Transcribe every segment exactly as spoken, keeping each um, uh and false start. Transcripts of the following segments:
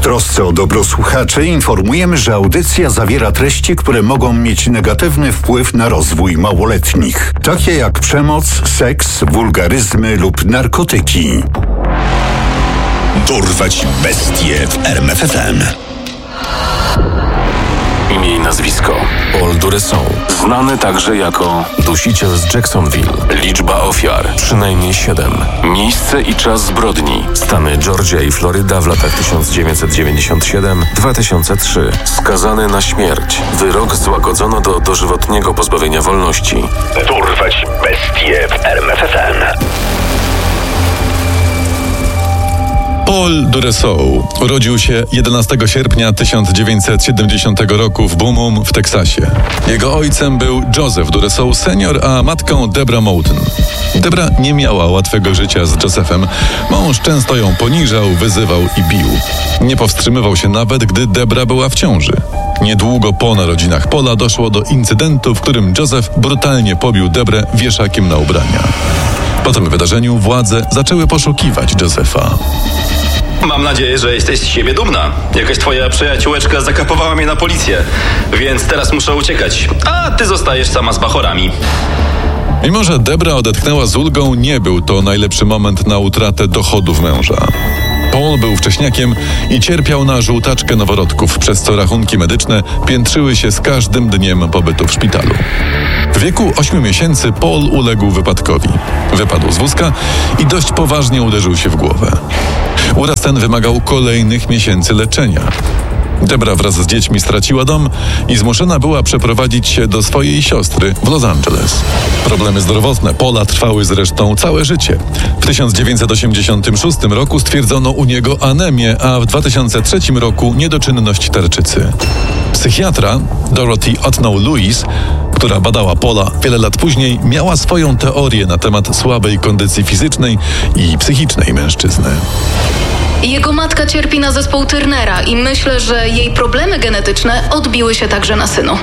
trosce o dobro słuchaczy informujemy, że audycja zawiera treści, które mogą mieć negatywny wpływ na rozwój małoletnich, takie jak przemoc, seks, wulgaryzmy lub narkotyki. Dorwać bestie w R M F F M. Imię i nazwisko Paul Duresseau, znany także jako dusiciel z Jacksonville. Liczba ofiar przynajmniej siedem. Miejsce i czas zbrodni Stany Georgia i Floryda w latach tysiąc dziewięćset dziewięćdziesiąt siedem do dwa tysiące trzy. Skazany na śmierć. Wyrok złagodzono do dożywotniego pozbawienia wolności. Dorwać bestie w R M F F M. Paul Duresseau urodził się jedenastego sierpnia tysiąc dziewięćset siedemdziesiątego roku w Beaumont w Teksasie. Jego ojcem był Joseph Duresseau senior, a matką Debra Moulton. Debra nie miała łatwego życia z Josephem. Mąż często ją poniżał, wyzywał i bił. Nie powstrzymywał się nawet, gdy Debra była w ciąży. Niedługo po narodzinach Paula doszło do incydentu, w którym Joseph brutalnie pobił Debrę wieszakiem na ubrania. Po tym wydarzeniu władze zaczęły poszukiwać Josepha. Mam nadzieję, że jesteś z siebie dumna. Jakaś twoja przyjaciółeczka zakapowała mnie na policję, więc teraz muszę uciekać, a ty zostajesz sama z bachorami. Mimo że Debra odetchnęła z ulgą, nie był to najlepszy moment na utratę dochodów męża. Paul był wcześniakiem i cierpiał na żółtaczkę noworodków, przez co rachunki medyczne piętrzyły się z każdym dniem pobytu w szpitalu. W wieku ośmiu miesięcy Paul uległ wypadkowi. Wypadł z wózka i dość poważnie uderzył się w głowę. Uraz ten wymagał kolejnych miesięcy leczenia. Debra wraz z dziećmi straciła dom i zmuszona była przeprowadzić się do swojej siostry w Los Angeles. Problemy zdrowotne Paula trwały zresztą całe życie. W tysiąc dziewięćset osiemdziesiątym szóstym roku stwierdzono u niego anemię, a w dwa tysiące trzecim roku niedoczynność tarczycy. Psychiatra Dorothy Otno-Lewis, która badała Paula wiele lat później, miała swoją teorię na temat słabej kondycji fizycznej i psychicznej mężczyzny. Jego matka cierpi na zespół Turnera i myślę, że jej problemy genetyczne odbiły się także na synu.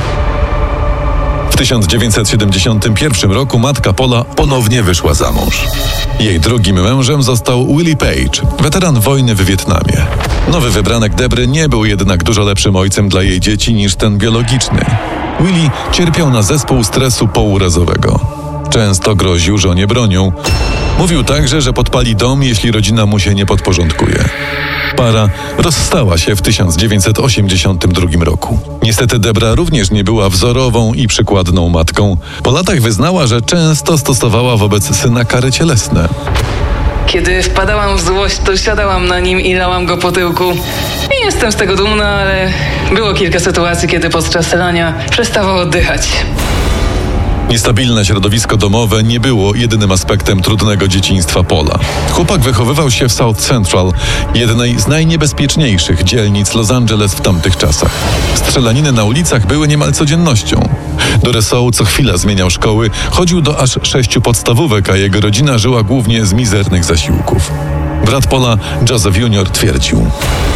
W tysiąc dziewięćset siedemdziesiątym pierwszym roku matka Paula ponownie wyszła za mąż. Jej drugim mężem został Willie Page, weteran wojny w Wietnamie. Nowy wybranek Debry nie był jednak dużo lepszym ojcem dla jej dzieci niż ten biologiczny. Willie cierpiał na zespół stresu pourazowego. Często groził żonie bronią. Mówił także, że podpali dom, jeśli rodzina mu się nie podporządkuje. Para rozstała się w tysiąc dziewięćset osiemdziesiątym drugim roku. Niestety Debra również nie była wzorową i przykładną matką. Po latach wyznała, że często stosowała wobec syna kary cielesne. Kiedy wpadałam w złość, to siadałam na nim i lałam go po tyłku. Nie jestem z tego dumna, ale było kilka sytuacji, kiedy podczas lania przestawał oddychać. Niestabilne środowisko domowe nie było jedynym aspektem trudnego dzieciństwa Paula. Chłopak wychowywał się w South Central, jednej z najniebezpieczniejszych dzielnic Los Angeles w tamtych czasach. Strzelaniny na ulicach były niemal codziennością. Duresseau co chwila zmieniał szkoły, chodził do aż sześciu podstawówek, a jego rodzina żyła głównie z mizernych zasiłków. Brat Paula, Joseph junior, twierdził: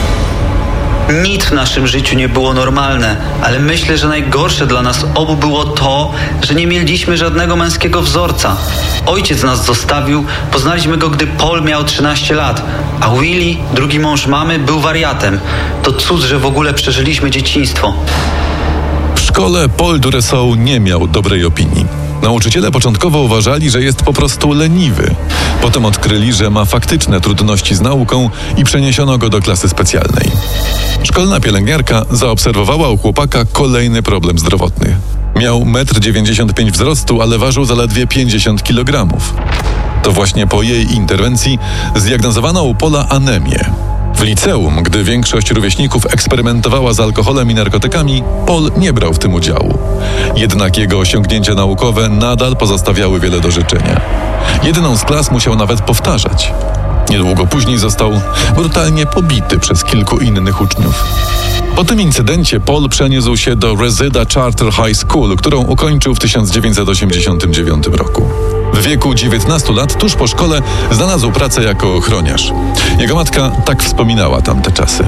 nic w naszym życiu nie było normalne, ale myślę, że najgorsze dla nas obu było to, że nie mieliśmy żadnego męskiego wzorca. Ojciec nas zostawił, poznaliśmy go, gdy Paul miał trzynaście lat, a Willie, drugi mąż mamy, był wariatem. To cud, że w ogóle przeżyliśmy dzieciństwo. W szkole Paul Duresseau nie miał dobrej opinii. Nauczyciele początkowo uważali, że jest po prostu leniwy. Potem odkryli, że ma faktyczne trudności z nauką i przeniesiono go do klasy specjalnej. Szkolna pielęgniarka zaobserwowała u chłopaka kolejny problem zdrowotny. Miał metr dziewięćdziesiąt pięć wzrostu, ale ważył zaledwie pięćdziesiąt kilogramów. To właśnie po jej interwencji zdiagnozowano u Paula anemię. W liceum, gdy większość rówieśników eksperymentowała z alkoholem i narkotykami, Paul nie brał w tym udziału. Jednak jego osiągnięcia naukowe nadal pozostawiały wiele do życzenia. Jedną z klas musiał nawet powtarzać. Niedługo później został brutalnie pobity przez kilku innych uczniów. Po tym incydencie Paul przeniósł się do Reseda Charter High School, którą ukończył w tysiąc dziewięćset osiemdziesiątym dziewiątym roku. W wieku dziewiętnastu lat, tuż po szkole, znalazł pracę jako ochroniarz. Jego matka tak wspominała tamte czasy.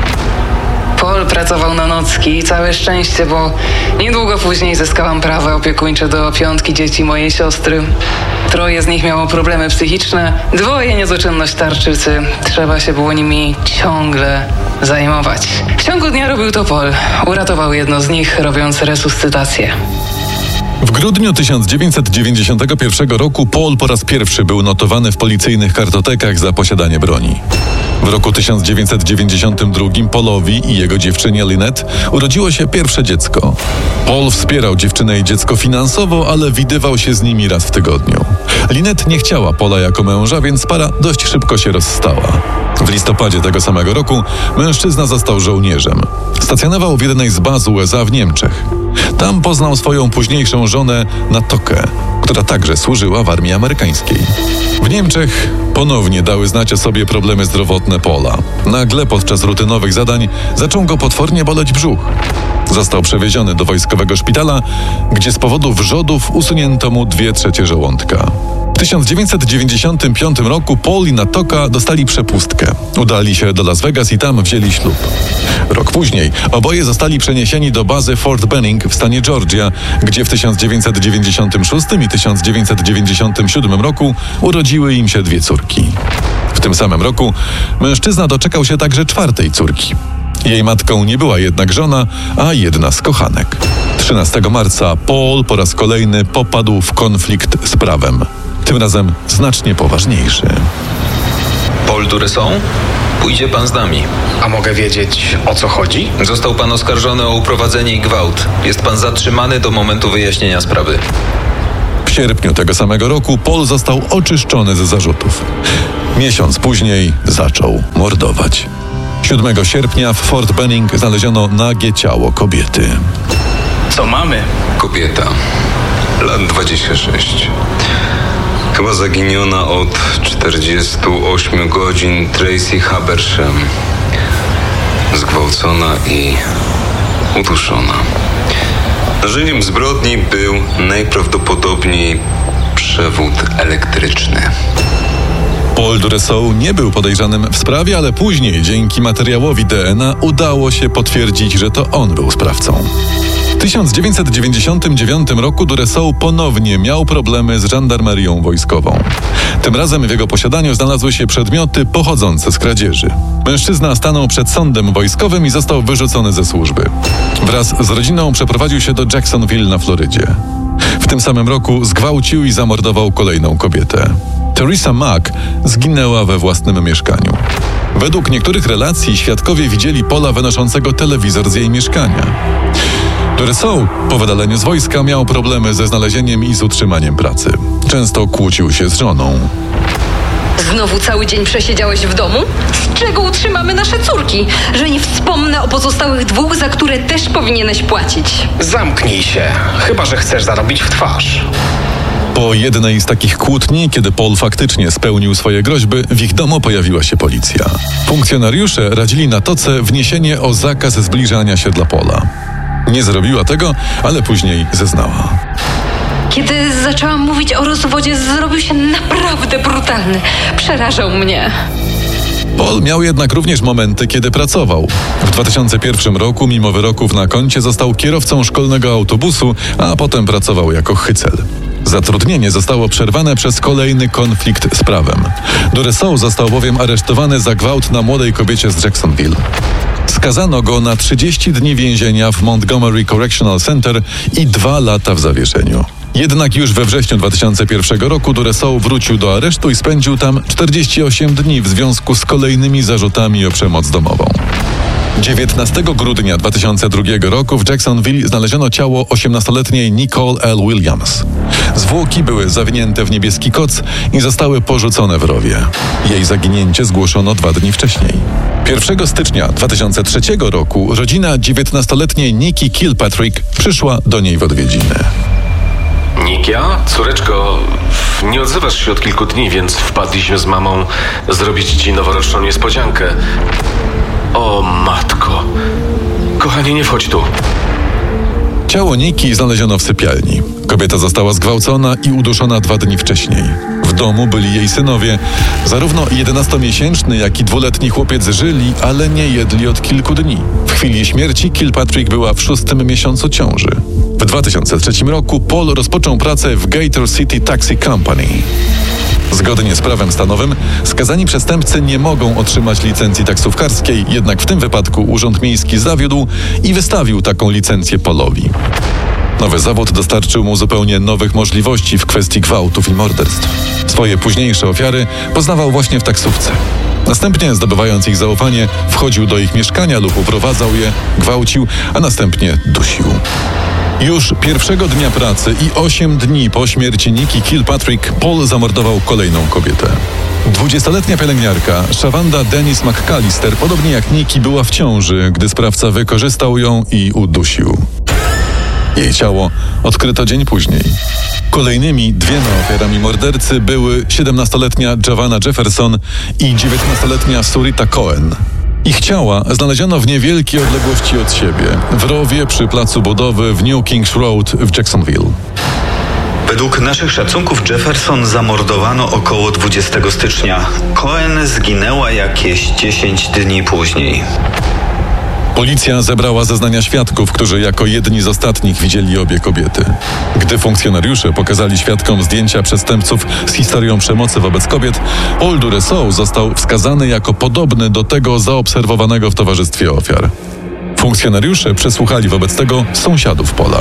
Paul pracował na nocki i całe szczęście, bo niedługo później zyskałam prawo opiekuńcze do piątki dzieci mojej siostry. Troje z nich miało problemy psychiczne, dwoje niedoczynność tarczycy. Trzeba się było nimi ciągle zajmować. W ciągu dnia robił to Paul. Uratował jedno z nich, robiąc resuscytację. W grudniu tysiąc dziewięćset dziewięćdziesiątego pierwszego roku Paul po raz pierwszy był notowany w policyjnych kartotekach za posiadanie broni. W roku tysiąc dziewięćset dziewięćdziesiątym drugim Paulowi i jego dziewczynie Lynette urodziło się pierwsze dziecko. Paul wspierał dziewczynę i dziecko finansowo, ale widywał się z nimi raz w tygodniu. Lynette nie chciała Paula jako męża, więc para dość szybko się rozstała. W listopadzie tego samego roku mężczyzna został żołnierzem. Stacjonował w jednej z baz U S A w Niemczech. Tam poznał swoją późniejszą żonę Natokę, która także służyła w armii amerykańskiej. W Niemczech ponownie dały znać o sobie problemy zdrowotne Paula. Nagle podczas rutynowych zadań zaczął go potwornie boleć brzuch. Został przewieziony do wojskowego szpitala, gdzie z powodu wrzodów usunięto mu dwie trzecie żołądka. W tysiąc dziewięćset dziewięćdziesiątym piątym roku Paul i Natoka dostali przepustkę. Udali się do Las Vegas i tam wzięli ślub. Rok później oboje zostali przeniesieni do bazy Fort Benning w stanie Georgia, gdzie w tysiąc dziewięćset dziewięćdziesiątym szóstym i tysiąc dziewięćset dziewięćdziesiątym siódmym roku urodziły im się dwie córki. W tym samym roku mężczyzna doczekał się także czwartej córki. Jej matką nie była jednak żona, a jedna z kochanek. trzynastego marca Paul po raz kolejny popadł w konflikt z prawem. Tym razem znacznie poważniejszy. Paul Duresson? Pójdzie pan z nami. A mogę wiedzieć, o co chodzi? Został pan oskarżony o uprowadzenie i gwałt. Jest pan zatrzymany do momentu wyjaśnienia sprawy. W sierpniu tego samego roku Paul został oczyszczony ze zarzutów. Miesiąc później zaczął mordować. siódmego sierpnia w Fort Benning znaleziono nagie ciało kobiety. Co mamy? Kobieta, lat dwadzieścia sześć. Chyba zaginiona od czterdziestu ośmiu godzin. Tracy Habersham. Zgwałcona i uduszona. Narzędziem zbrodni był najprawdopodobniej przewód elektryczny. Paul Duresson nie był podejrzanym w sprawie, ale później dzięki materiałowi D N A udało się potwierdzić, że to on był sprawcą. W tysiąc dziewięćset dziewięćdziesiątym dziewiątym roku Duresson ponownie miał problemy z żandarmerią wojskową. Tym razem w jego posiadaniu znalazły się przedmioty pochodzące z kradzieży. Mężczyzna stanął przed sądem wojskowym i został wyrzucony ze służby. Wraz z rodziną przeprowadził się do Jacksonville na Florydzie. W tym samym roku zgwałcił i zamordował kolejną kobietę. Teresa Mack zginęła we własnym mieszkaniu. Według niektórych relacji świadkowie widzieli Paula wynoszącego telewizor z jej mieszkania. Duresson po wydaleniu z wojska miał problemy ze znalezieniem i z utrzymaniem pracy. Często kłócił się z żoną. Znowu cały dzień przesiedziałeś w domu? Z czego utrzymamy nasze córki? Że nie wspomnę o pozostałych dwóch, za które też powinieneś płacić. Zamknij się, chyba że chcesz zarobić w twarz. Po jednej z takich kłótni, kiedy Paul faktycznie spełnił swoje groźby, w ich domu pojawiła się policja. Funkcjonariusze radzili Natoce wniesienie o zakaz zbliżania się dla Paula. Nie zrobiła tego, ale później zeznała. Kiedy zaczęłam mówić o rozwodzie, zrobił się naprawdę brutalny. Przerażał mnie. Paul miał jednak również momenty, kiedy pracował. W dwa tysiące pierwszym roku, mimo wyroków na koncie, został kierowcą szkolnego autobusu, a potem pracował jako hycel. Zatrudnienie zostało przerwane przez kolejny konflikt z prawem. Duresson został bowiem aresztowany za gwałt na młodej kobiecie z Jacksonville. Skazano go na trzydzieści dni więzienia w Montgomery Correctional Center i dwa lata w zawieszeniu. Jednak już we wrześniu dwa tysiące pierwszego roku Duresson wrócił do aresztu i spędził tam czterdzieści osiem dni w związku z kolejnymi zarzutami o przemoc domową. dziewiętnastego grudnia dwa tysiące drugiego roku w Jacksonville znaleziono ciało osiemnastoletniej Nicole L. Williams. Zwłoki były zawinięte w niebieski koc i zostały porzucone w rowie. Jej zaginięcie zgłoszono dwa dni wcześniej. pierwszego stycznia dwa tysiące trzeciego roku rodzina dziewiętnastoletniej Nikki Kilpatrick przyszła do niej w odwiedziny. Nikia? Córeczko, nie odzywasz się od kilku dni, więc wpadliśmy z mamą zrobić ci noworoczną niespodziankę. O matko. Kochanie, nie wchodź tu. Ciało Nikki znaleziono w sypialni. Kobieta została zgwałcona i uduszona dwa dni wcześniej. W domu byli jej synowie. Zarówno jedenastomiesięczny, jak i dwuletni chłopiec żyli, ale nie jedli od kilku dni. W chwili śmierci Kilpatrick była w szóstym miesiącu ciąży. W dwa tysiące trzecim roku Paul rozpoczął pracę w Gator City Taxi Company. Zgodnie z prawem stanowym skazani przestępcy nie mogą otrzymać licencji taksówkarskiej, jednak w tym wypadku Urząd Miejski zawiódł i wystawił taką licencję Polowi. Nowy zawód dostarczył mu zupełnie nowych możliwości w kwestii gwałtów i morderstw. Swoje późniejsze ofiary poznawał właśnie w taksówce. Następnie, zdobywając ich zaufanie, wchodził do ich mieszkania lub uprowadzał je, gwałcił, a następnie dusił. Już pierwszego dnia pracy i osiem dni po śmierci Nikki Kilpatrick, Paul zamordował kolejną kobietę. Dwudziestoletnia pielęgniarka Shavanda Dennis McAllister, podobnie jak Nikki, była w ciąży, gdy sprawca wykorzystał ją i udusił. Jej ciało odkryto dzień później. Kolejnymi dwiema ofiarami mordercy były siedemnastoletnia Jovanna Jefferson i dziewiętnastoletnia Surita Cohen. Ich ciała znaleziono w niewielkiej odległości od siebie, w rowie przy placu budowy w New Kings Road w Jacksonville. Według naszych szacunków Jefferson zamordowano około dwudziestego stycznia. Cohen zginęła jakieś dziesięć dni później. Policja zebrała zeznania świadków, którzy jako jedni z ostatnich widzieli obie kobiety. Gdy funkcjonariusze pokazali świadkom zdjęcia przestępców z historią przemocy wobec kobiet, Paul Duresault został wskazany jako podobny do tego zaobserwowanego w towarzystwie ofiar. Funkcjonariusze przesłuchali wobec tego sąsiadów Paula.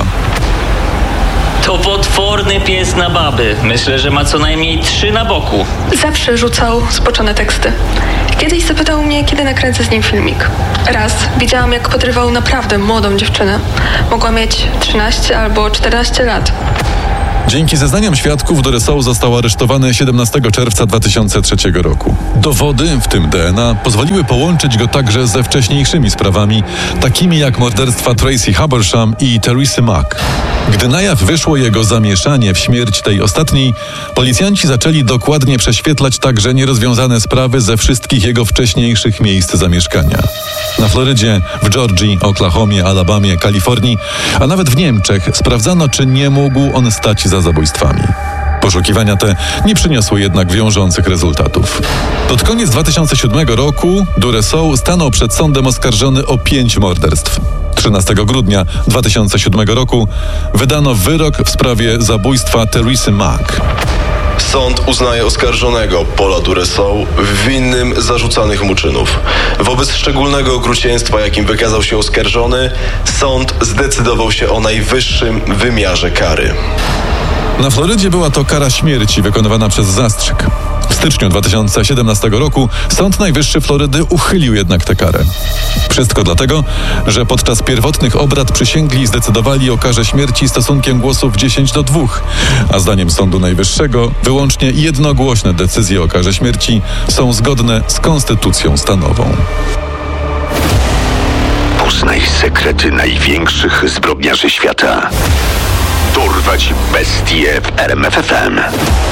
To potworny pies na baby. Myślę, że ma co najmniej trzy na boku. Zawsze rzucał zboczone teksty. Kiedyś zapytał mnie, kiedy nakręcę z nim filmik. Raz widziałam, jak podrywał naprawdę młodą dziewczynę. Mogła mieć trzynaście albo czternaście lat. Dzięki zeznaniom świadków Duresault został aresztowany siedemnastego czerwca dwa tysiące trzeciego roku. Dowody, w tym D N A, pozwoliły połączyć go także ze wcześniejszymi sprawami, takimi jak morderstwa Tracy Habersham i Teresy Mack. Gdy na jaw wyszło jego zamieszanie w śmierć tej ostatniej, policjanci zaczęli dokładnie prześwietlać także nierozwiązane sprawy ze wszystkich jego wcześniejszych miejsc zamieszkania. Na Florydzie, w Georgii, Oklahomie, Alabamie, Kalifornii, a nawet w Niemczech sprawdzano, czy nie mógł on stać za zabójstwami. Poszukiwania te nie przyniosły jednak wiążących rezultatów. Pod koniec dwa tysiące siódmego roku Duresault stanął przed sądem oskarżony o pięć morderstw. trzynastego grudnia dwa tysiące siódmego roku wydano wyrok w sprawie zabójstwa Teresy Mack. Sąd uznaje oskarżonego Paula Duresault winnym zarzucanych mu czynów. Wobec szczególnego okrucieństwa, jakim wykazał się oskarżony, sąd zdecydował się o najwyższym wymiarze kary. Na Florydzie była to kara śmierci wykonywana przez zastrzyk. W styczniu dwa tysiące siedemnastego roku Sąd Najwyższy Florydy uchylił jednak tę karę. Wszystko dlatego, że podczas pierwotnych obrad przysięgli zdecydowali o karze śmierci stosunkiem głosów dziesięć do dwóch, a zdaniem Sądu Najwyższego wyłącznie jednogłośne decyzje o karze śmierci są zgodne z konstytucją stanową. Poznaj sekrety największych zbrodniarzy świata. Dorwać bestie w R M F F M.